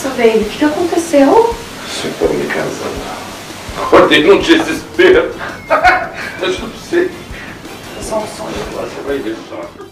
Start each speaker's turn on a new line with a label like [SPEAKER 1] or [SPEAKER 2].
[SPEAKER 1] Nossa, velho, o que aconteceu?
[SPEAKER 2] Você tá me casando. Acordei num desespero. Eu não sei.
[SPEAKER 1] É só um sonho.
[SPEAKER 2] Você vai ver só.